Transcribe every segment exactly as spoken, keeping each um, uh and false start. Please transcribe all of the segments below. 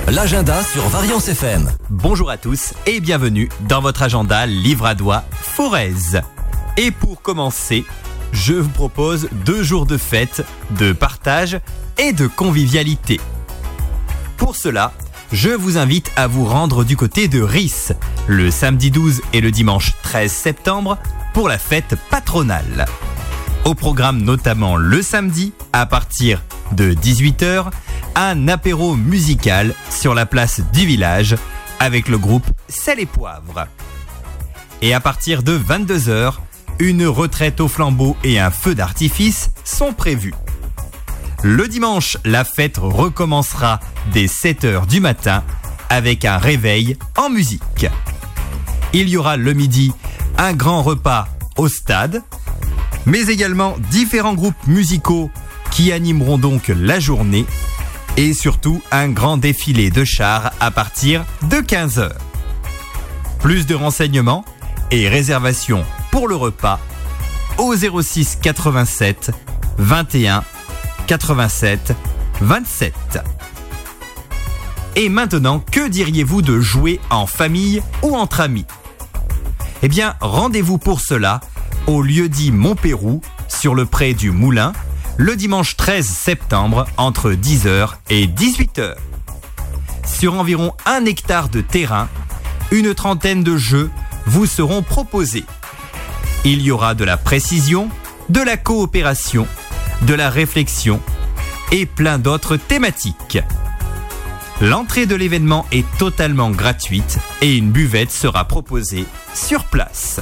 l'agenda sur Variance F M. Bonjour à tous et bienvenue dans votre agenda Livradois Forez. Et pour commencer, je vous propose deux jours de fête, de partage et de convivialité. Pour cela, je vous invite à vous rendre du côté de Ris, le samedi douze et le dimanche treize septembre, pour la fête patronale. Au programme notamment le samedi, à partir de dix-huit heures, un apéro musical sur la place du village avec le groupe Sel et Poivre. Et à partir de vingt-deux heures, une retraite au flambeau et un feu d'artifice sont prévus. Le dimanche, la fête recommencera dès sept heures du matin avec un réveil en musique. Il y aura le midi un grand repas au stade, mais également différents groupes musicaux qui animeront donc la journée et surtout un grand défilé de chars à partir de quinze heures. Plus de renseignements et réservations pour le repas au zéro six quatre-vingt-sept vingt et un quatre-vingt-sept vingt-sept. Et maintenant, que diriez-vous de jouer en famille ou entre amis ? Eh bien, rendez-vous pour cela au lieu-dit Montpérou, sur le pré du Moulin, le dimanche treize septembre, entre dix heures et dix-huit heures. Sur environ un hectare de terrain, une trentaine de jeux vous seront proposés. Il y aura de la précision, de la coopération, de la réflexion et plein d'autres thématiques. L'entrée de l'événement est totalement gratuite et une buvette sera proposée sur place.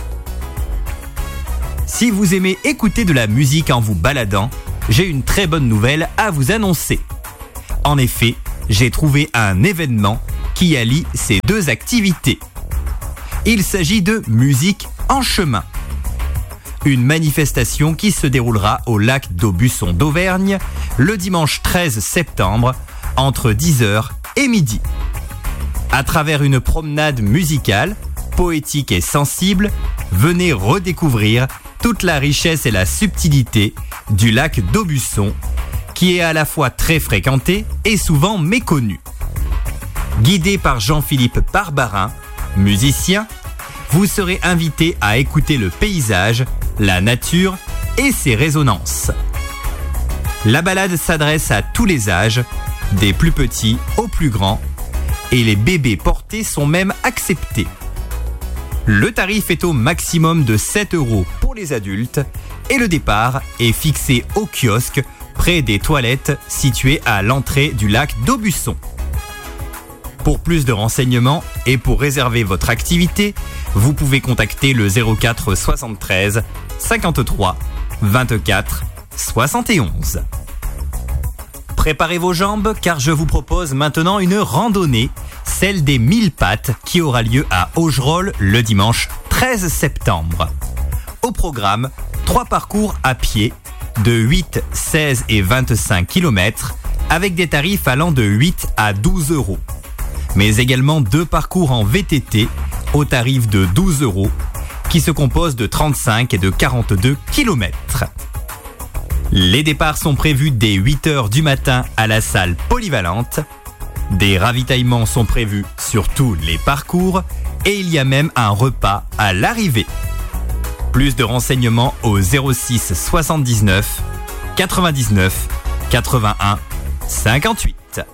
Si vous aimez écouter de la musique en vous baladant, j'ai une très bonne nouvelle à vous annoncer. En effet, j'ai trouvé un événement qui allie ces deux activités. Il s'agit de Musique en chemin. Une manifestation qui se déroulera au lac d'Aubusson d'Auvergne le dimanche treize septembre entre dix heures et midi. À travers une promenade musicale, poétique et sensible, venez redécouvrir toute la richesse et la subtilité du lac d'Aubusson, qui est à la fois très fréquenté et souvent méconnu. Guidé par Jean-Philippe Barbarin, musicien, vous serez invité à écouter le paysage, la nature et ses résonances. La balade s'adresse à tous les âges, des plus petits aux plus grands, et les bébés portés sont même acceptés. Le tarif est au maximum de sept euros pour les adultes et le départ est fixé au kiosque près des toilettes situées à l'entrée du lac d'Aubusson. Pour plus de renseignements et pour réserver votre activité, vous pouvez contacter le zéro quatre soixante-treize cinquante-trois vingt-quatre soixante et onze. Préparez vos jambes car je vous propose maintenant une randonnée, celle des mille pattes qui aura lieu à Augerolles le dimanche treize septembre. Au programme, trois parcours à pied de huit, seize et vingt-cinq kilomètres avec des tarifs allant de huit à douze euros. Mais également deux parcours en V T T au tarif de douze euros qui se composent de trente-cinq et de quarante-deux kilomètres. Les départs sont prévus dès huit heures du matin à la salle polyvalente. Des ravitaillements sont prévus sur tous les parcours et il y a même un repas à l'arrivée. Plus de renseignements au zéro six soixante-dix-neuf quatre-vingt-dix-neuf quatre-vingt-un cinquante-huit.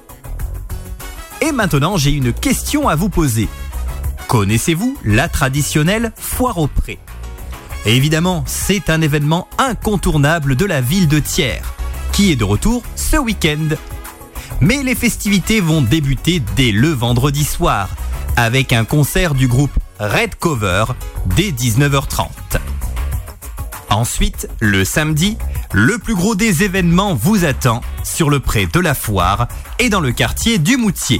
Et maintenant, j'ai une question à vous poser. Connaissez-vous la traditionnelle foire aux prés ? Évidemment, c'est un événement incontournable de la ville de Thiers, qui est de retour ce week-end. Mais les festivités vont débuter dès le vendredi soir, avec un concert du groupe Red Cover dès dix-neuf heures trente. Ensuite, le samedi, le plus gros des événements vous attend sur le pré de la foire et dans le quartier du Moutier.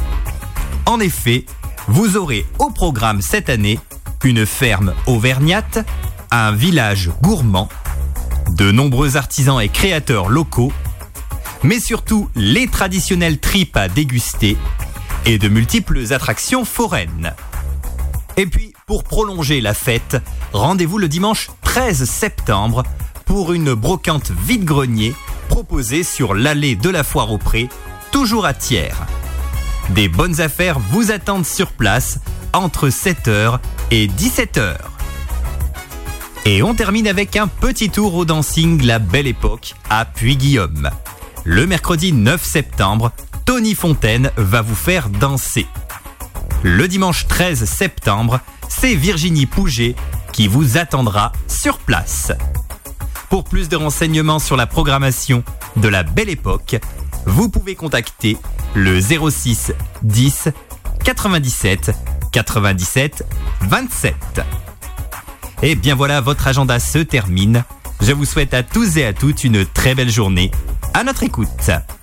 En effet, vous aurez au programme cette année une ferme auvergnate, un village gourmand, de nombreux artisans et créateurs locaux, mais surtout les traditionnelles tripes à déguster et de multiples attractions foraines. Et puis, pour prolonger la fête, rendez-vous le dimanche treize septembre pour une brocante vide-grenier proposée sur l'allée de la Foire aux Prés, toujours à Thiers. Des bonnes affaires vous attendent sur place entre sept heures et dix-sept heures. Et on termine avec un petit tour au dancing La Belle Époque à Puy-Guillaume. Le mercredi neuf septembre, Tony Fontaine va vous faire danser. Le dimanche treize septembre, c'est Virginie Pouget qui vous attendra sur place. Pour plus de renseignements sur la programmation de La Belle Époque, vous pouvez contacter le zéro six dix quatre-vingt-dix-sept quatre-vingt-dix-sept vingt-sept. Et bien voilà, votre agenda se termine. Je vous souhaite à tous et à toutes une très belle journée. À notre écoute.